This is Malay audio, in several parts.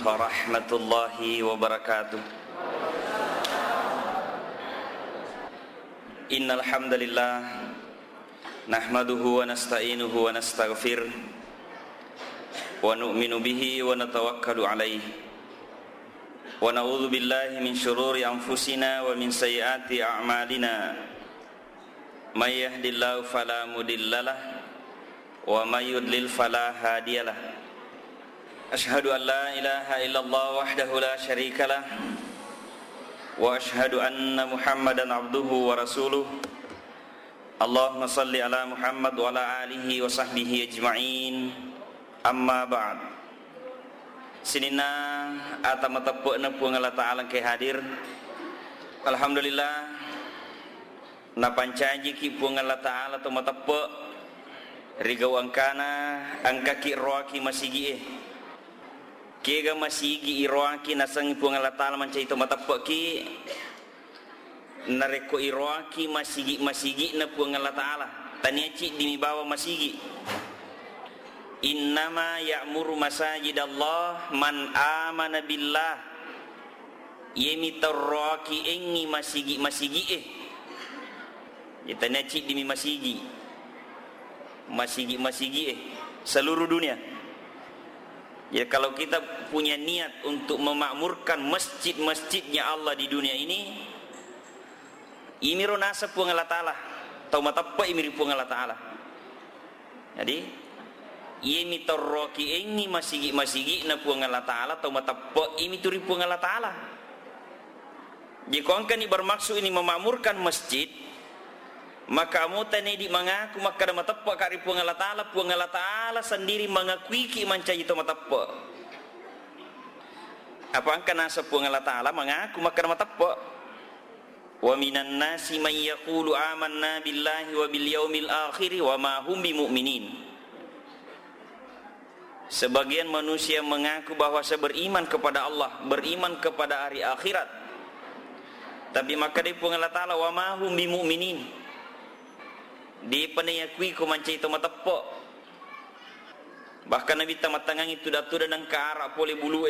warahmatullahi wabarakatuh. Innal hamdalillah nahmaduhu wa nasta'inuhu wa nastaghfir wa nu'minu bihi wa natawakkalu alaihi wa na'udzu billahi min syururi anfusina wa min sayyiati a'malina. May yahdihillahu fala mudhillalah wa may yudlil fala hadiyalah. Asyhadu an la ilaha illallah wahdahu la syarikalah wa asyhadu anna Muhammadan abduhu wa rasuluh. Allahumma salli ala Muhammad wa ala alihi wa sahbihi ajma'in. Amma ba'd. Sinina atama tapukna puang Allah Ta'ala ke hadir. Alhamdulillah na pancaji ki puang Allah Ta'ala to matapuk rigau angkana angkaki roaki masigi kega masigi iroaki nasang puang Allah Ta'ala mancai to matapuk ki nareko iroaki masigi na puang Allah Ta'ala taniaci dimi bawa masigi. Innama ya'muru masajidallah man amana billah. Yemi tarraki engi masigi ya taniaci dimi masigi seluruh dunia. Ya kalau kita punya niat untuk memakmurkan masjid-masjidnya Allah di dunia ini, imiro nasa puang Allah Ta'ala tau matapa imiri puang Allah Ta'ala. Jadi imi tarroki engi masigi na puang Allah Ta'ala tau matapa imi turi puang Allah Ta'ala. Jika angka ni bermaksud ini memakmurkan masjid, maka kamu tani di mengaku maka ada matapa kari puang Allah Ta'ala sendiri mengakui ki mancai itu matapa. Apa angka nasa puang Allah Ta'ala mengaku maka ada matapa. Wa minan nasi man yaqulu amanna billahi wa bil yaumil akhir wa ma hum bimu'minin. Sebagian manusia mengaku bahwa saya beriman kepada Allah, beriman kepada hari akhirat, tapi maka di puang Allah Ta'ala wa ma hum bimu'minin. Di penayakui ko mancai to matappo. Bahkan Nabi tamatangang itu datu dan ke Arab boleh bulu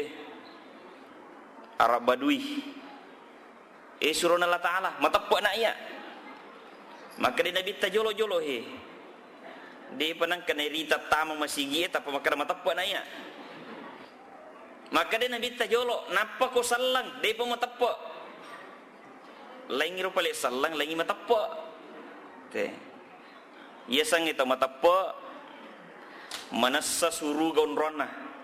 Arab Badui. Suruh Allah Ta'ala matappo nak ya. Maka di Nabi tajolo-jolo Di penang kena rita tamu masigi tapi maka matappo nak ya. Maka di Nabi tajolo napa ko sallang di pa matappo. Lain ro pale sallang lain matappo. Ia sang itu matapa manassa suruh gaun rona